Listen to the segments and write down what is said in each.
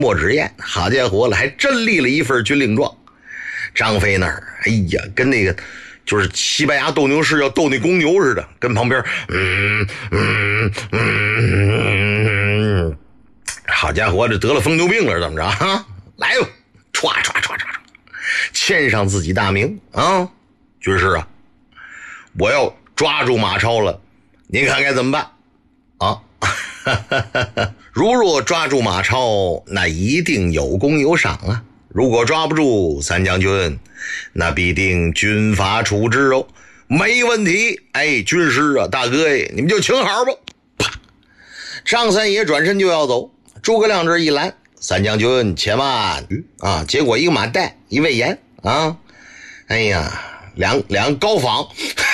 墨纸砚，好家伙了，还真立了一份军令状。张飞那儿，哎呀，跟那个就是西班牙斗牛士要斗那公牛似的，跟旁边好家伙，这得了疯牛病了，怎么着啊？来吧，歘歘歘歘歘，签上自己大名啊！军师啊，我要抓住马超了，您看该怎么办啊？如若抓住马超，那一定有功有赏啊。如果抓不住，三将军，那必定军法处置哦。没问题，哎，军师啊，大哥哎，你们就请好吧。啪！张三爷转身就要走，诸葛亮这一拦，三将军且慢啊！结果一个马岱，一魏延啊，哎呀，两高仿，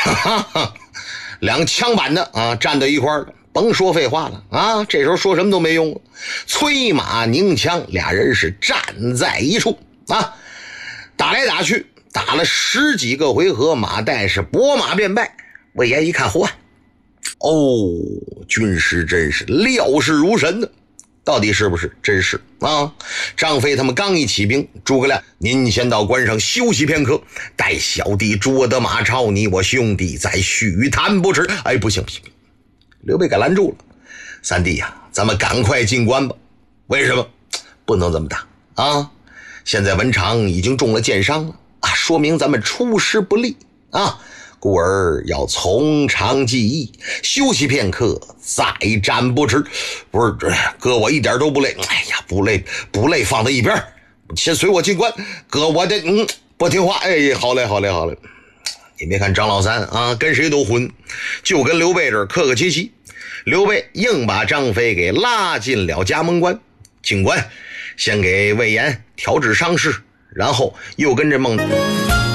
两枪板的啊，站在一块儿。甭说废话了啊！这时候说什么都没用了，催马拧枪，俩人是站在一处啊，打来打去，打了10几个回合，马岱是拨马便败。魏延一看，嚯，哦，军师真是料事如神呢，到底是不是？真是啊！张飞他们刚一起兵，诸葛亮，您先到关上休息片刻，待小弟捉得马超，你我兄弟再叙谈不迟。哎，不行不行！刘备给拦住了，三弟呀，咱们赶快进关吧。为什么？不能这么打啊！现在文长已经中了箭伤了啊，说明咱们出师不利啊，故而要从长计议，休息片刻，再战不迟。不是哥，我一点都不累。哎呀，不累放在一边，先随我进关。哥，我得不听话。哎，好嘞。你别看张老三啊，跟谁都混，就跟刘备这儿客客气气。刘备硬把张飞给拉进了葭萌关，进关先给魏延调治伤势，然后又跟着孟